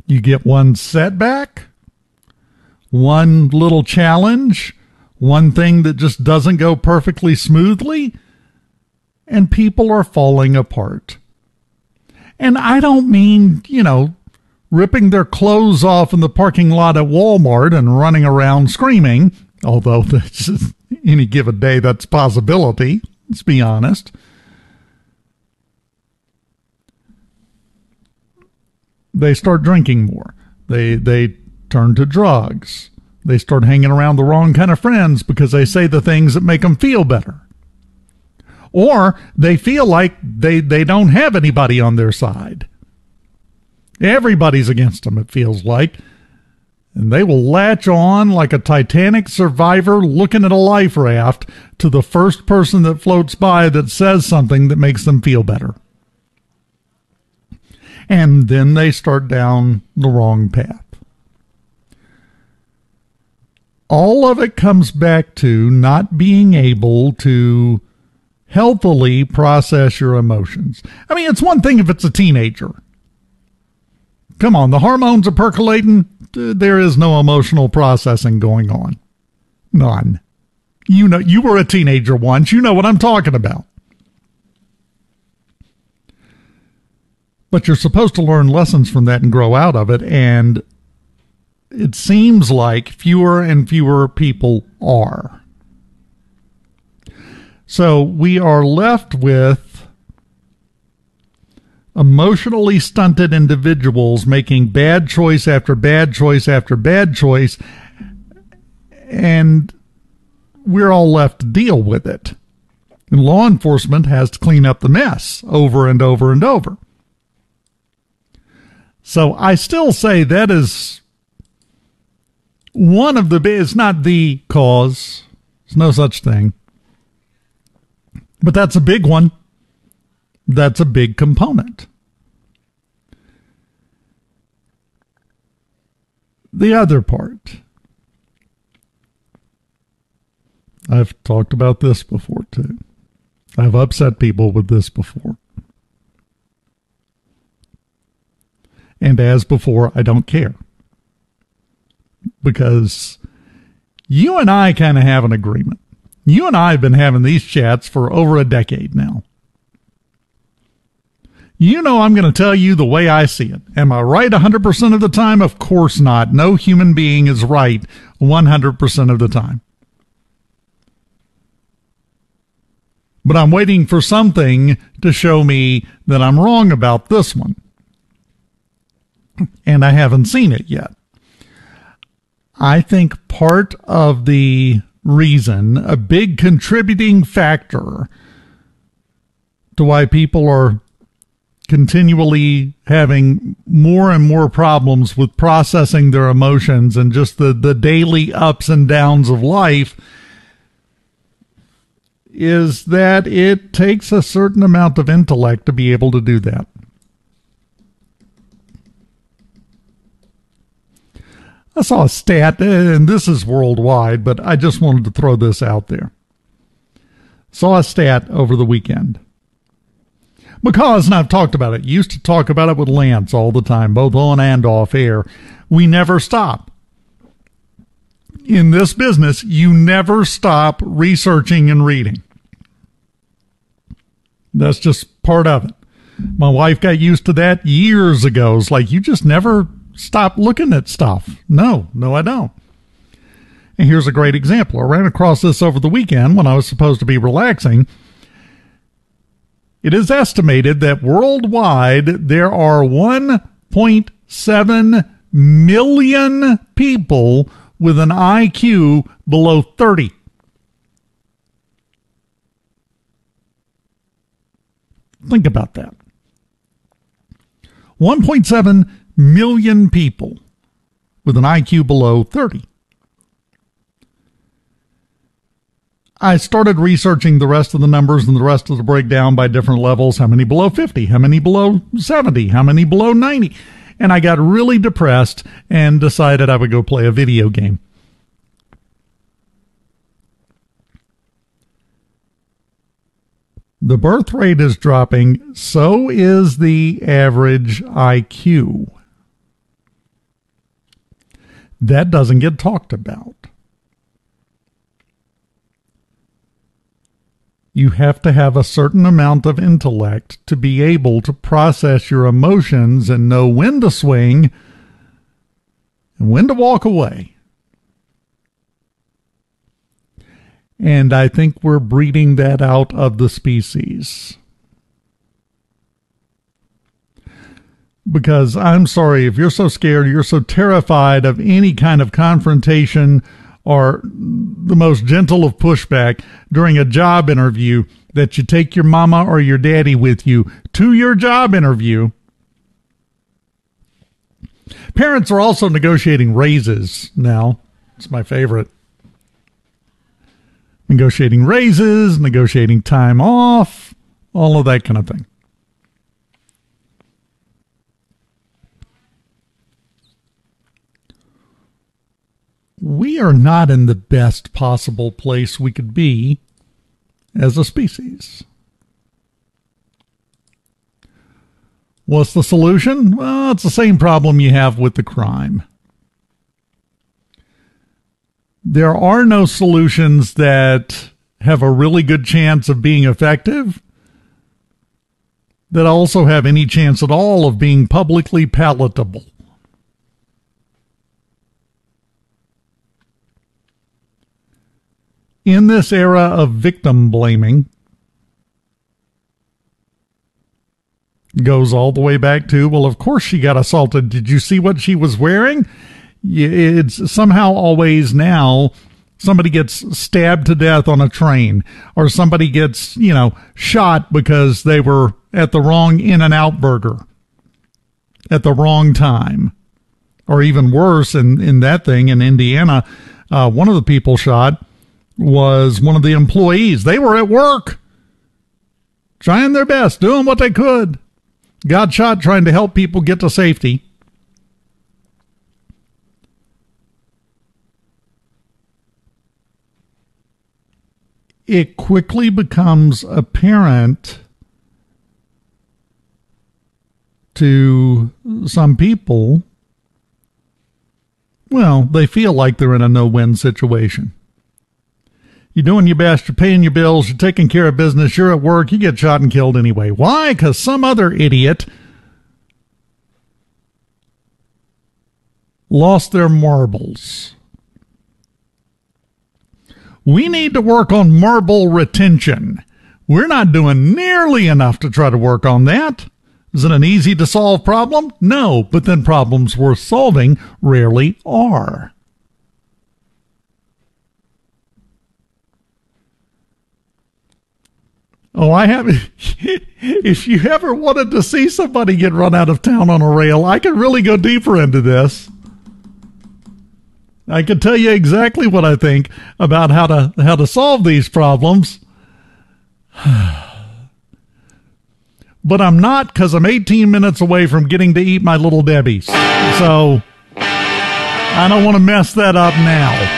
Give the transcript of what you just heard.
You get one setback, one little challenge, one thing that just doesn't go perfectly smoothly, and people are falling apart. And I don't mean, ripping their clothes off in the parking lot at Walmart and running around screaming, although any given day that's a possibility, let's be honest. They start drinking more. They turn to drugs. They start hanging around the wrong kind of friends because they say the things that make them feel better. Or they feel like they don't have anybody on their side. Everybody's against them, it feels like. And they will latch on like a Titanic survivor looking at a life raft to the first person that floats by that says something that makes them feel better. And then they start down the wrong path. All of it comes back to not being able to healthily process your emotions. I mean, it's one thing if it's a teenager. Come on, the hormones are percolating. There is no emotional processing going on. None. You were a teenager once. You know what I'm talking about. But you're supposed to learn lessons from that and grow out of it, and it seems like fewer and fewer people are. So we are left with emotionally stunted individuals making bad choice after bad choice after bad choice, and we're all left to deal with it. And law enforcement has to clean up the mess over and over and over. So I still say that is one of it's not the cause. There's no such thing. But that's a big one. That's a big component. The other part. I've talked about this before too. I've upset people with this before. And as before, I don't care. Because you and I kind of have an agreement. You and I have been having these chats for over a decade now. You know I'm going to tell you the way I see it. Am I right 100% of the time? Of course not. No human being is right 100% of the time. But I'm waiting for something to show me that I'm wrong about this one. And I haven't seen it yet. I think part of the reason, a big contributing factor to why people are continually having more and more problems with processing their emotions and just the daily ups and downs of life is that it takes a certain amount of intellect to be able to do that. I saw a stat, and this is worldwide, but I just wanted to throw this out there. Saw a stat over the weekend. Because, and I've talked about it, used to talk about it with Lance all the time, both on and off air. We never stop. In this business, you never stop researching and reading. That's just part of it. My wife got used to that years ago. It's like, you just never stop looking at stuff. No, I don't. And here's a great example. I ran across this over the weekend when I was supposed to be relaxing. It is estimated that worldwide there are 1.7 million people with an IQ below 30. Think about that. 1.7 million people with an IQ below 30. I started researching the rest of the numbers and the rest of the breakdown by different levels. How many below 50? How many below 70? How many below 90? And I got really depressed and decided I would go play a video game. The birth rate is dropping. So is the average IQ. That doesn't get talked about. You have to have a certain amount of intellect to be able to process your emotions and know when to swing and when to walk away. And I think we're breeding that out of the species. Because I'm sorry, if you're so scared, you're so terrified of any kind of confrontation or the most gentle of pushback during a job interview that you take your mama or your daddy with you to your job interview. Parents are also negotiating raises now. It's my favorite. Negotiating raises, negotiating time off, all of that kind of thing. We are not in the best possible place we could be as a species. What's the solution? Well, it's the same problem you have with the crime. There are no solutions that have a really good chance of being effective that also have any chance at all of being publicly palatable. In this era of victim blaming, goes all the way back to, well, of course she got assaulted. Did you see what she was wearing? It's somehow always now somebody gets stabbed to death on a train, or somebody gets, shot because they were at the wrong In-N-Out burger at the wrong time. Or even worse, in that thing in Indiana, one of the people shot was one of the employees. They were at work, trying their best, doing what they could. Got shot trying to help people get to safety. It quickly becomes apparent to some people, well, they feel like they're in a no-win situation. You're doing your best, you're paying your bills, you're taking care of business, you're at work, you get shot and killed anyway. Why? Because some other idiot lost their marbles. We need to work on marble retention. We're not doing nearly enough to try to work on that. Is it an easy to solve problem? No, but then problems worth solving rarely are. Oh, I have. If you ever wanted to see somebody get run out of town on a rail, I could really go deeper into this. I could tell you exactly what I think about how to solve these problems. But I'm not, because I'm 18 minutes away from getting to eat my Little Debbie's. So I don't want to mess that up now.